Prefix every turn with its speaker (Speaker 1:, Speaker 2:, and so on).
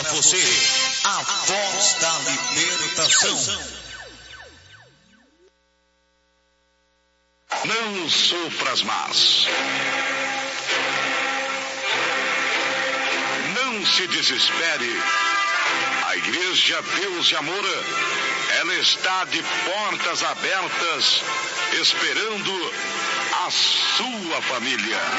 Speaker 1: para você a voz da libertação.
Speaker 2: Não sofras mais. Não se desespere. A Igreja Deus de Amor, ela está de portas abertas, esperando a sua família.